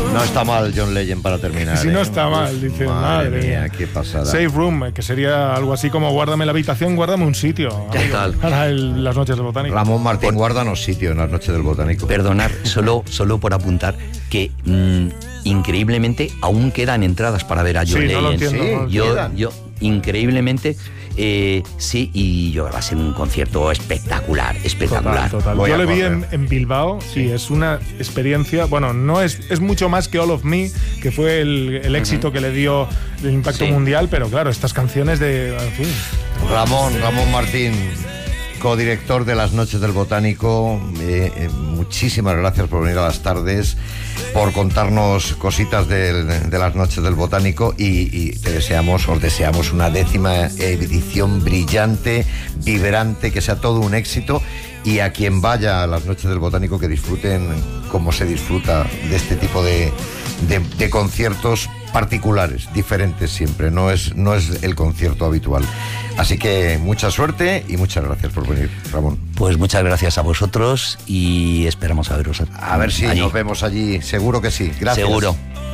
No está mal John Legend para terminar. Si no está mal, dice, madre mía, qué pasada. Safe Room, que sería algo así como guárdame la habitación, guárdame un sitio. Total. Para las noches del Botánico. Ramón Martín, guárdanos sitio en las noches del Botánico. Perdonar, solo por apuntar que increíblemente aún quedan entradas para ver a John Legend. No lo entiendo, Yo increíblemente sí, y yo va a ser un concierto espectacular. Total. Yo le vi en Bilbao, sí, es una experiencia, bueno, no es mucho más que All of Me, que fue el éxito que le dio el impacto mundial, pero claro, estas canciones en fin. Ramón Martín, codirector de las Noches del Botánico, muchísimas gracias por venir a las tardes, por contarnos cositas de las Noches del Botánico y os deseamos una 10ª edición brillante, vibrante, que sea todo un éxito, y a quien vaya a las Noches del Botánico que disfruten como se disfruta de este tipo de conciertos particulares, diferentes siempre, no es el concierto habitual. Así que mucha suerte y muchas gracias por venir, Ramón. Pues muchas gracias a vosotros y esperamos a veros. A ver si allí nos vemos allí, seguro que sí. Gracias. Seguro.